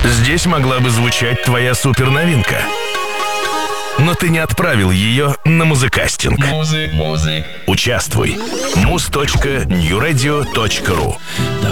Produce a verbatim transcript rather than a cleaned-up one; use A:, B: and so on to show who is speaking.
A: Здесь могла бы звучать твоя суперновинка. Но ты не отправил ее на музыкастинг.
B: Музык, музык.
A: Участвуй. муз точка нью радио точка ру